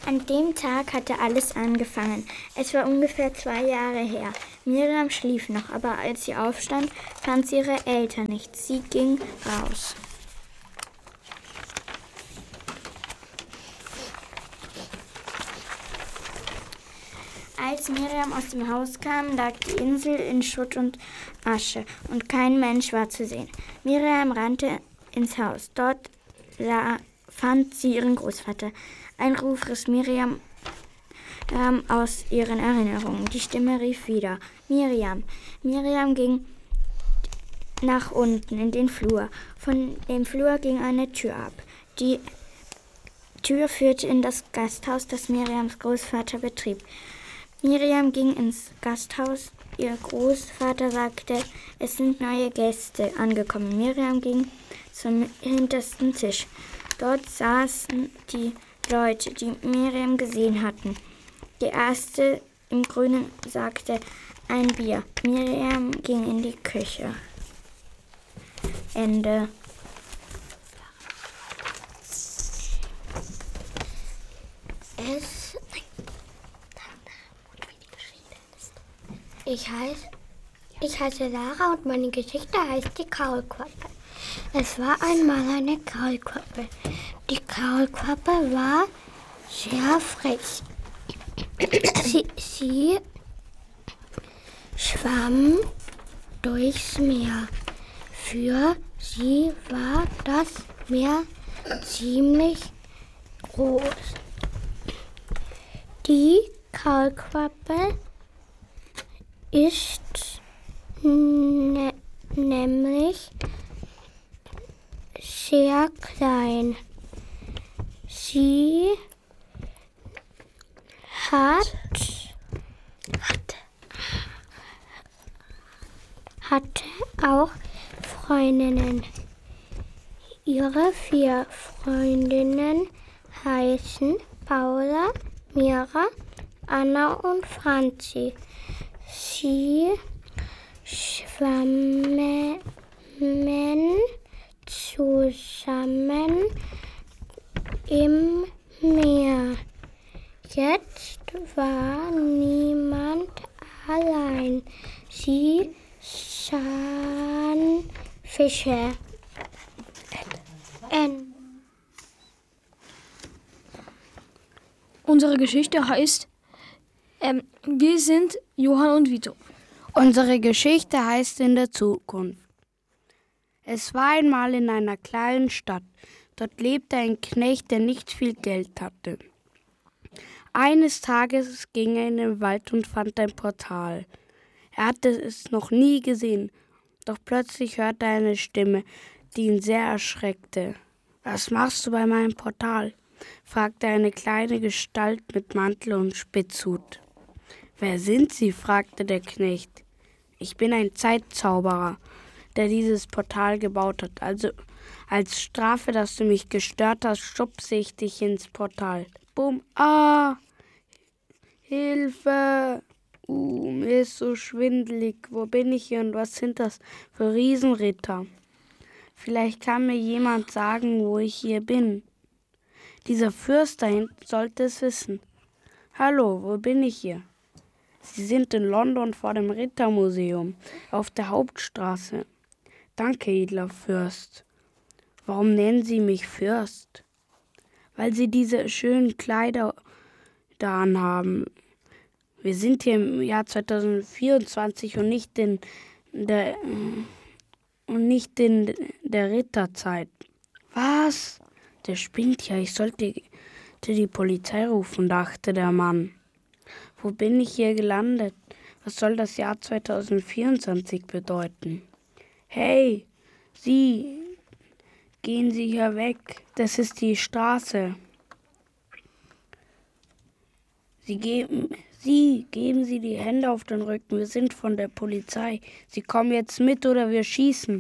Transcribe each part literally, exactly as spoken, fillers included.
An dem Tag hatte alles angefangen. Es war ungefähr zwei Jahre her. Miriam schlief noch, aber als sie aufstand, fand sie ihre Eltern nicht. Sie ging raus. Als Miriam aus dem Haus kam, lag die Insel in Schutt und Asche und kein Mensch war zu sehen. Miriam rannte ins Haus. Dort la- fand sie ihren Großvater. Ein Ruf riss Miriam ähm, aus ihren Erinnerungen. Die Stimme rief wieder: Miriam. Miriam ging nach unten in den Flur. Von dem Flur ging eine Tür ab. Die Tür führte in das Gasthaus, das Miriams Großvater betrieb. Miriam ging ins Gasthaus. Ihr Großvater sagte, es sind neue Gäste angekommen. Miriam ging zum hintersten Tisch. Dort saßen die Leute, die Miriam gesehen hatten. Der erste im Grünen sagte, ein Bier. Miriam ging in die Küche. Ende. Es Ich heiße, ich heiße Lara und meine Geschichte heißt die Kaulquappe. Es war einmal eine Kaulquappe. Die Kaulquappe war sehr frech. Sie, sie schwamm durchs Meer. Für sie war das Meer ziemlich groß. Die Kaulquappe ist ne- nämlich sehr klein. Sie hat, hatte auch Freundinnen. Ihre vier Freundinnen heißen Paula, Mira, Anna und Franzi. Sie schwammen zusammen im Meer. Jetzt war niemand allein. Sie sahen Fische. N. Unsere Geschichte heißt ähm, Wir sind Johann und Vito. Unsere Geschichte heißt In der Zukunft. Es war einmal in einer kleinen Stadt. Dort lebte ein Knecht, der nicht viel Geld hatte. Eines Tages ging er in den Wald und fand ein Portal. Er hatte es noch nie gesehen, doch plötzlich hörte er eine Stimme, die ihn sehr erschreckte. »Was machst du bei meinem Portal?« fragte eine kleine Gestalt mit Mantel und Spitzhut. »Wer sind Sie?« fragte der Knecht. »Ich bin ein Zeitzauberer, der dieses Portal gebaut hat. Also als Strafe, dass du mich gestört hast, schubse ich dich ins Portal.« Bumm, ah, Hilfe, uh, mir ist so schwindelig. Wo bin ich hier und was sind das für Riesenritter? Vielleicht kann mir jemand sagen, wo ich hier bin. Dieser Fürst da hinten sollte es wissen. Hallo, wo bin ich hier? Sie sind in London vor dem Rittermuseum auf der Hauptstraße. Danke, edler Fürst. Warum nennen Sie mich Fürst? Weil Sie diese schönen Kleider da anhaben. Wir sind hier im Jahr zweitausendvierundzwanzig und nicht in der, und nicht in der Ritterzeit. Was? Der spinnt ja, ich sollte die Polizei rufen, dachte der Mann. Wo bin ich hier gelandet? Was soll das Jahr zweitausendvierundzwanzig bedeuten? Hey, Sie, gehen Sie hier weg, das ist die Straße. Sie geben, Sie, geben Sie die Hände auf den Rücken, wir sind von der Polizei. Sie kommen jetzt mit oder wir schießen.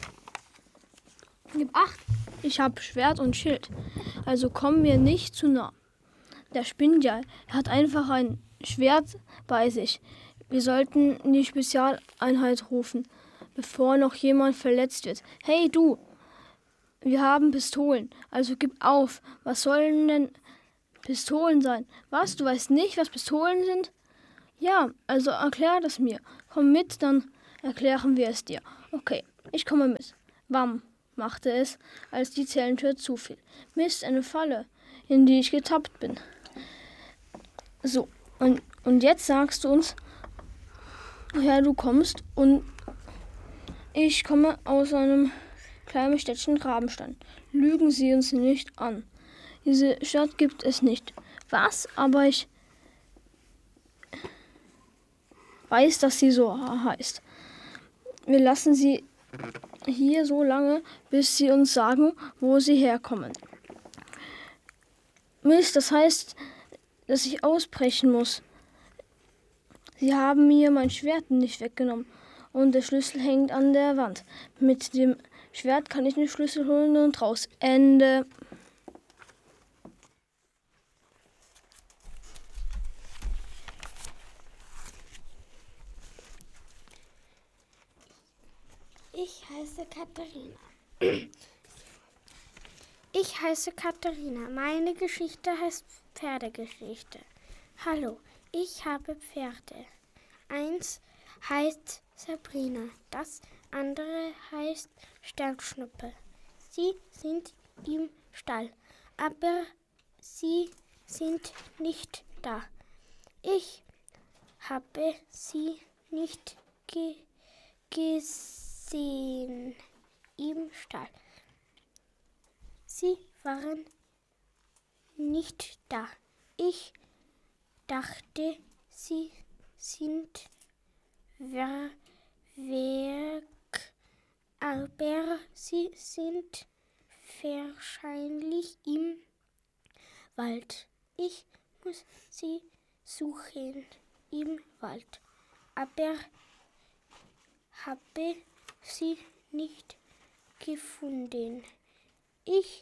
Gib acht, ich habe Schwert und Schild, also kommen wir nicht zu nah. Der spinnt ja, er hat einfach ein Schwert bei sich. Wir sollten die Spezialeinheit rufen, bevor noch jemand verletzt wird. Hey du, wir haben Pistolen, also gib auf. Was sollen denn Pistolen sein. Was, du weißt nicht, was Pistolen sind? Ja, also erklär das mir. Komm mit, dann erklären wir es dir. Okay, ich komme mit. Wam, machte es, als die Zellentür zufiel. Mist, eine Falle, in die ich getappt bin. So, und, und jetzt sagst du uns, woher du kommst, und ich komme aus einem kleinen Städtchen Rabenstein. Lügen Sie uns nicht an. Diese Stadt gibt es nicht. Was? Aber ich weiß, dass sie so heißt. Wir lassen sie hier so lange, bis sie uns sagen, wo sie herkommen. Mist, das heißt, dass ich ausbrechen muss. Sie haben mir mein Schwert nicht weggenommen und der Schlüssel hängt an der Wand. Mit dem Schwert kann ich den Schlüssel holen und raus. Ende. Ich heiße Katharina. Ich heiße Katharina. Meine Geschichte heißt Pferdegeschichte. Hallo, ich habe Pferde. Eins heißt Sabrina, das andere heißt Sternschnuppe. Sie sind im Stall, aber sie sind nicht da. Ich habe sie nicht ge- gesehen im Stall. Sie waren nicht da. Ich dachte, sie sind wer- weg, aber sie sind wahrscheinlich im Wald. Ich muss sie suchen im Wald, aber habe sie nicht gefunden. Ich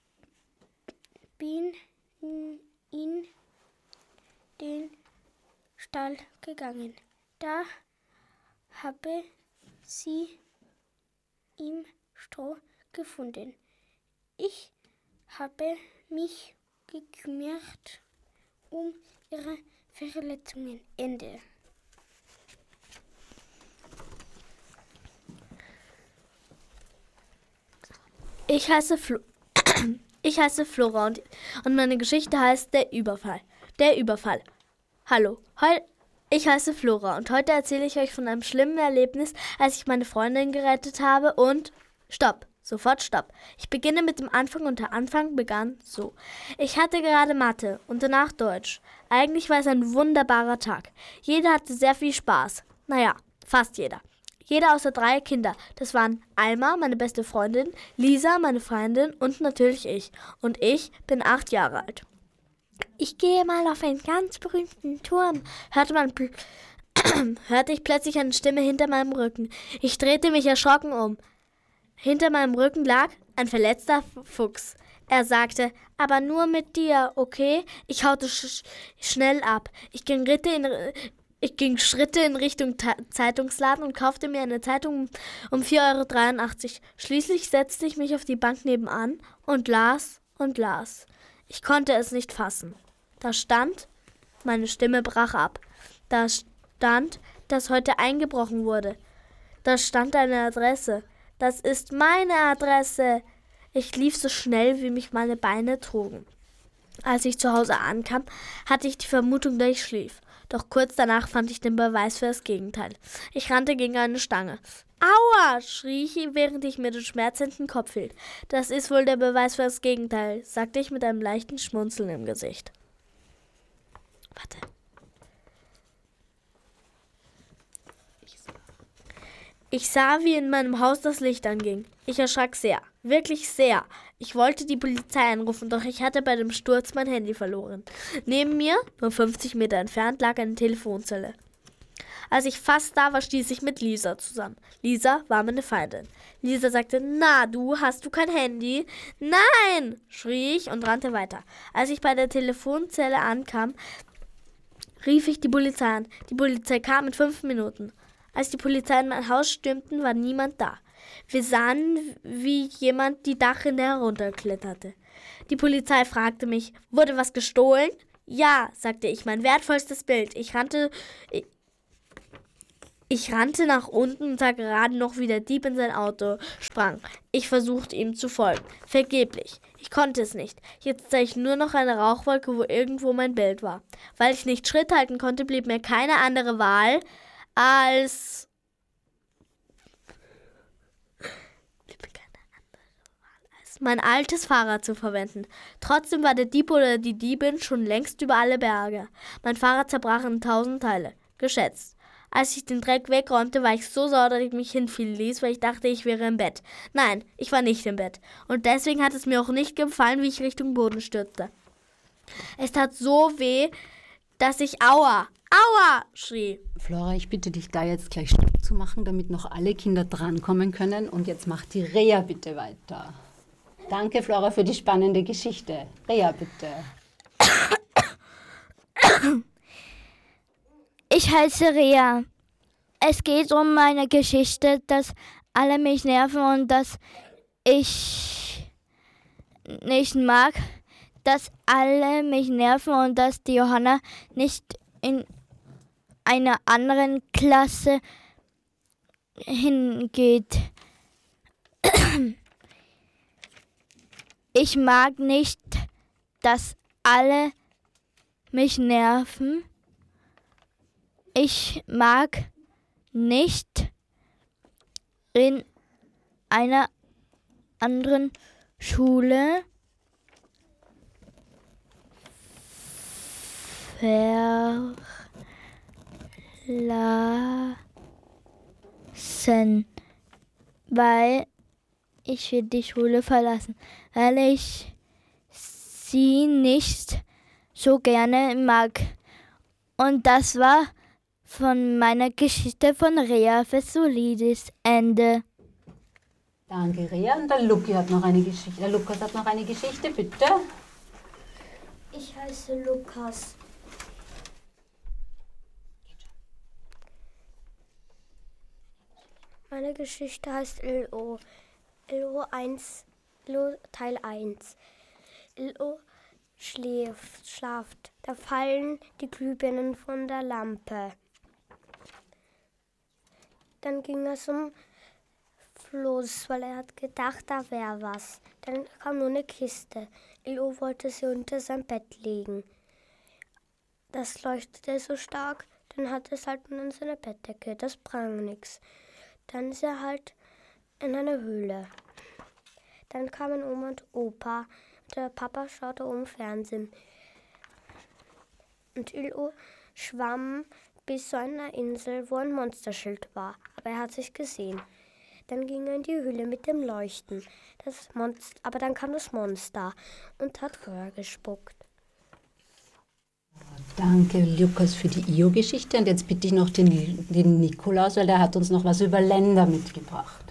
bin in den Stall gegangen. Da habe sie im Stroh gefunden. Ich habe mich gekümmert um ihre Verletzungen. Ende. Ich heiße Flo ich heiße Flora und, und meine Geschichte heißt Der Überfall. Der Überfall. Hallo, heu ich heiße Flora und heute erzähle ich euch von einem schlimmen Erlebnis, als ich meine Freundin gerettet habe und... Stopp, sofort Stopp. Ich beginne mit dem Anfang und der Anfang begann so. Ich hatte gerade Mathe und danach Deutsch. Eigentlich war es ein wunderbarer Tag. Jeder hatte sehr viel Spaß. Naja, fast jeder. Jeder außer drei Kinder. Das waren Alma, meine beste Freundin, Lisa, meine Freundin und natürlich ich. Und ich bin acht Jahre alt. Ich gehe mal auf einen ganz berühmten Turm, hörte man pl- hörte ich plötzlich eine Stimme hinter meinem Rücken. Ich drehte mich erschrocken um. Hinter meinem Rücken lag ein verletzter Fuchs. Er sagte, aber nur mit dir, okay? Ich haute sch- schnell ab. Ich ging Ritte in... Ich ging Schritte in Richtung Ta- Zeitungsladen und kaufte mir eine Zeitung um vier Euro dreiundachtzig. Schließlich setzte ich mich auf die Bank nebenan und las und las. Ich konnte es nicht fassen. Da stand, meine Stimme brach ab. Da stand, dass heute eingebrochen wurde. Da stand eine Adresse. Das ist meine Adresse. Ich lief so schnell, wie mich meine Beine trugen. Als ich zu Hause ankam, hatte ich die Vermutung, dass ich schlief. Doch kurz danach fand ich den Beweis für das Gegenteil. Ich rannte gegen eine Stange. Aua, schrie ich, während ich mir den schmerzenden Kopf hielt. Das ist wohl der Beweis für das Gegenteil, sagte ich mit einem leichten Schmunzeln im Gesicht. Warte. Ich sah, wie in meinem Haus das Licht anging. Ich erschrak sehr, wirklich sehr. Ich wollte die Polizei anrufen, doch ich hatte bei dem Sturz mein Handy verloren. Neben mir, nur fünfzig Meter entfernt, lag eine Telefonzelle. Als ich fast da war, stieß ich mit Lisa zusammen. Lisa war meine Feindin. Lisa sagte, na du, hast du kein Handy? Nein, schrie ich und rannte weiter. Als ich bei der Telefonzelle ankam, rief ich die Polizei an. Die Polizei kam in fünf Minuten. Als die Polizei in mein Haus stürmten, war niemand da. Wir sahen, wie jemand die Dachrinne herunterkletterte. Die Polizei fragte mich, wurde was gestohlen? Ja, sagte ich, mein wertvollstes Bild. Ich rannte, ich, ich rannte nach unten und sah gerade noch, wie der Dieb in sein Auto sprang. Ich versuchte ihm zu folgen. Vergeblich. Ich konnte es nicht. Jetzt sah ich nur noch eine Rauchwolke, wo irgendwo mein Bild war. Weil ich nicht Schritt halten konnte, blieb mir keine andere Wahl, als... mein altes Fahrrad zu verwenden. Trotzdem war der Dieb oder die Diebin schon längst über alle Berge. Mein Fahrrad zerbrach in tausend Teile. Geschätzt. Als ich den Dreck wegräumte, war ich so sauer, dass ich mich hinfielen ließ, weil ich dachte, ich wäre im Bett. Nein, ich war nicht im Bett. Und deswegen hat es mir auch nicht gefallen, wie ich Richtung Boden stürzte. Es tat so weh, dass ich Aua, Aua schrie. Flora, ich bitte dich, da jetzt gleich Stopp zu machen, damit noch alle Kinder drankommen können. Und jetzt macht die Rea bitte weiter. Danke, Flora, für die spannende Geschichte. Rea, bitte. Ich heiße Rea. Es geht um meine Geschichte, dass alle mich nerven und dass ich nicht mag, dass alle mich nerven und dass die Johanna nicht in einer anderen Klasse hingeht. Ich mag nicht, dass alle mich nerven. Ich mag nicht in einer anderen Schule verlassen, weil ich will die Schule verlassen, weil ich sie nicht so gerne mag. Und das war von meiner Geschichte von Rea Vesolidis. Ende. Danke, Rea. Und der Luki hat noch eine Geschichte. Der Lukas hat noch eine Geschichte, bitte. Ich heiße Lukas. Meine Geschichte heißt L O. L O eins, L O Teil eins. L O schläft, schlaft. Da fallen die Glühbirnen von der Lampe. Dann ging er zum Fluss, weil er hat gedacht, da wäre was. Dann kam nur eine Kiste. L O wollte sie unter sein Bett legen. Das leuchtete so stark, dann hat es halt nur in seiner Bettdecke. Das brang nichts. Dann ist er halt in einer Höhle. Dann kamen Oma und Opa. Der Papa schaute um Fernsehen. Und L O schwamm bis zu einer Insel, wo ein Monsterschild war. Aber er hat sich gesehen. Dann ging er in die Höhle mit dem Leuchten. Das Monster, aber dann kam das Monster und hat Röhr gespuckt. Danke, Lukas, für die I O-Geschichte. Und jetzt bitte ich noch den, den Nikolaus, weil der hat uns noch was über Länder mitgebracht.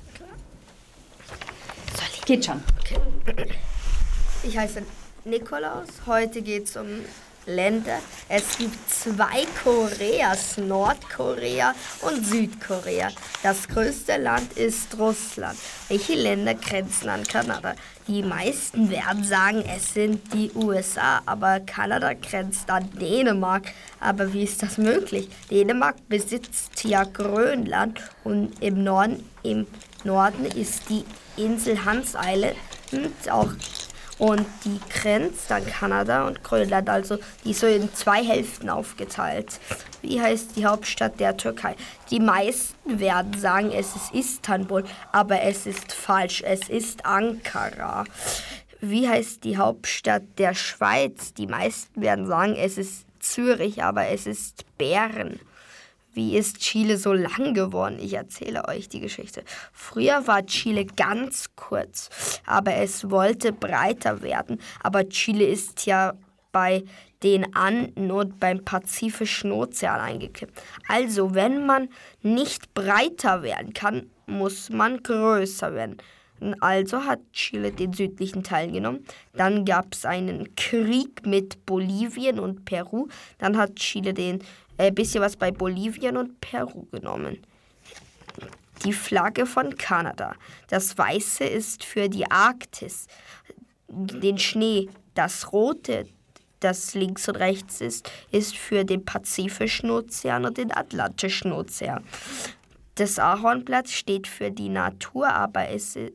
Soll ich? Geht schon. Okay. Ich heiße Nikolaus. Heute geht es um Länder. Es gibt zwei Koreas, Nordkorea und Südkorea. Das größte Land ist Russland. Welche Länder grenzen an Kanada? Die meisten werden sagen, es sind die U S A, aber Kanada grenzt an Dänemark. Aber wie ist das möglich? Dänemark besitzt ja Grönland und im Norden, im Norden ist die Insel Hans Island auch. Und die grenzt an Kanada und Grönland, also die ist so in zwei Hälften aufgeteilt. Wie heißt die Hauptstadt der Türkei? Die meisten werden sagen, es ist Istanbul, aber es ist falsch, es ist Ankara. Wie heißt die Hauptstadt der Schweiz? Die meisten werden sagen, es ist Zürich, aber es ist Bern. Wie ist Chile so lang geworden? Ich erzähle euch die Geschichte. Früher war Chile ganz kurz, aber es wollte breiter werden. Aber Chile ist ja bei den Anden und beim Pazifischen Ozean eingekippt. Also, wenn man nicht breiter werden kann, muss man größer werden. Also hat Chile den südlichen Teil genommen. Dann gab es einen Krieg mit Bolivien und Peru. Dann hat Chile den ein bisschen was bei Bolivien und Peru genommen. Die Flagge von Kanada. Das Weiße ist für die Arktis. den Schnee. Das Rote, das links und rechts ist, ist für den Pazifischen Ozean und den Atlantischen Ozean. Das Ahornblatt steht für die Natur, aber es